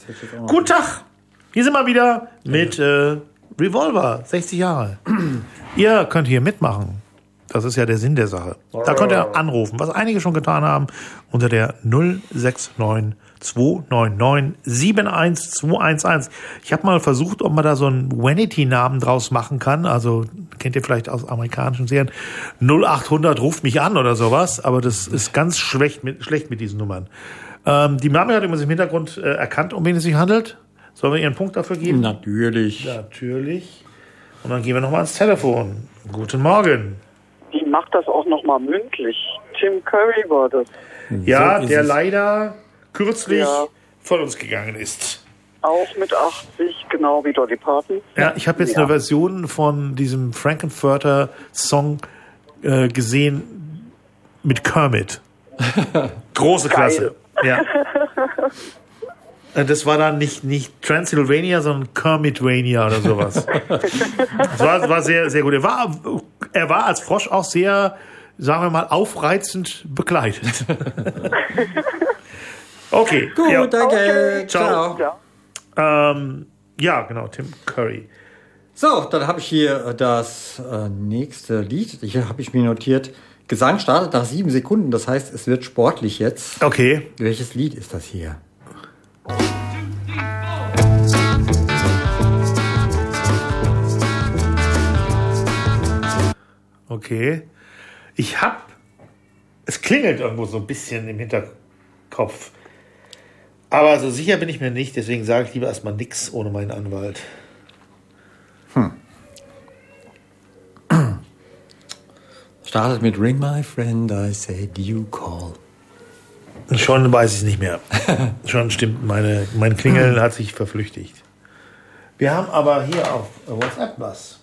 Guten Tag, hier sind wir wieder mit Revolver, 60 Jahre. Ihr könnt hier mitmachen. Das ist ja der Sinn der Sache. Da könnt ihr anrufen, was einige schon getan haben, unter der 069 299 71211. Ich habe mal versucht, ob man da so einen Vanity-Namen draus machen kann. Also kennt ihr vielleicht aus amerikanischen Serien. 0800 ruft mich an oder sowas. Aber das ist ganz schlecht mit diesen Nummern. Die Mami hat übrigens im Hintergrund erkannt, um wen es sich handelt. Sollen wir ihr einen Punkt dafür geben? Natürlich. Und dann gehen wir nochmal ans Telefon. Guten Morgen. Die macht das auch nochmal mündlich. Tim Curry war das. Ja, so der leider kürzlich von uns gegangen ist. Auch mit 80, genau wie Dolly Parton. Ja, ich habe jetzt eine Version von diesem Frankenfurter Song gesehen mit Kermit. Große Klasse. Ja. Das war dann nicht Transylvania, sondern Kermitvania oder sowas. Das war sehr, sehr gut. Er war als Frosch auch sehr, sagen wir mal, aufreizend begleitet. Okay. Gut, ja. danke. Okay. Ciao. Ja, genau, Tim Curry. So, dann habe ich hier das nächste Lied. Hier habe ich mir notiert, Gesang startet nach 7 Sekunden. Das heißt, es wird sportlich jetzt. Okay. Welches Lied ist das hier? Okay. Es klingelt irgendwo so ein bisschen im Hinterkopf. Aber so sicher bin ich mir nicht, deswegen sage ich lieber erstmal nix ohne meinen Anwalt. Startet mit Ring My Friend, I said you call. Schon weiß ich es nicht mehr. Schon stimmt, mein Klingeln hat sich verflüchtigt. Wir haben aber hier auf WhatsApp was.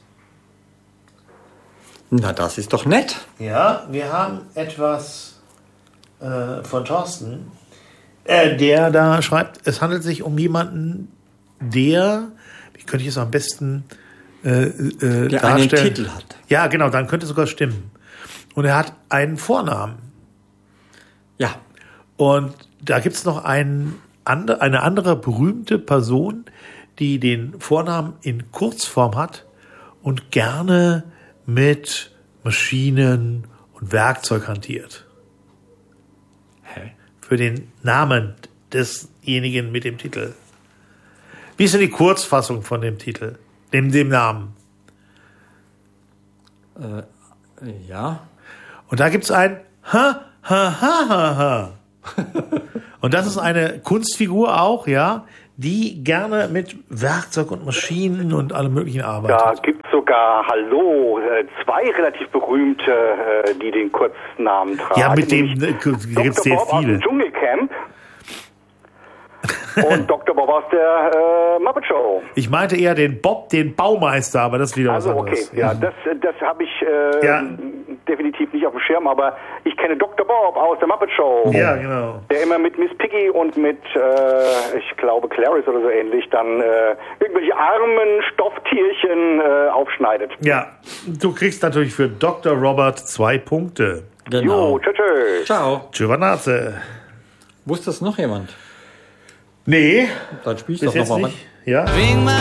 Na, das ist doch nett. Ja, wir haben etwas von Thorsten, der da schreibt, es handelt sich um jemanden, der, wie könnte ich es am besten der darstellen? einen Titel hat. Ja, genau, dann könnte es sogar stimmen. Und er hat einen Vornamen. Ja. Und da gibt es noch eine andere berühmte Person, die den Vornamen in Kurzform hat und gerne mit Maschinen und Werkzeug hantiert. Hä? Für den Namen desjenigen mit dem Titel. Wie ist denn die Kurzfassung von dem Titel? Dem Namen? Ja. Und da gibt es ein Ha. Und das ist eine Kunstfigur auch, ja, die gerne mit Werkzeug und Maschinen und allem möglichen arbeitet. Da gibt es sogar, zwei relativ berühmte, die den Kurznamen tragen. Ja, mit dem gibt es sehr Bob aus viele. dem Dschungelcamp und Dr. Bob aus der Muppet Show. Ich meinte eher den Bob, den Baumeister, aber das wieder was Also anderes. okay, ja, das habe ich definitiv nicht auf dem Schirm, aber ich kenne Dr. Bob aus der Muppet Show. Ja, genau. Der immer mit Miss Piggy und mit, ich glaube, Clarice oder so ähnlich, dann irgendwelche armen Stofftierchen aufschneidet. Ja, du kriegst natürlich für Dr. Robert 2 Punkte. Genau. Jo, tschüss. Ciao. Tschüss. Wusste das noch jemand? Nee, Dann spiel ich bis doch jetzt nochmal. nicht. Ja? Ring my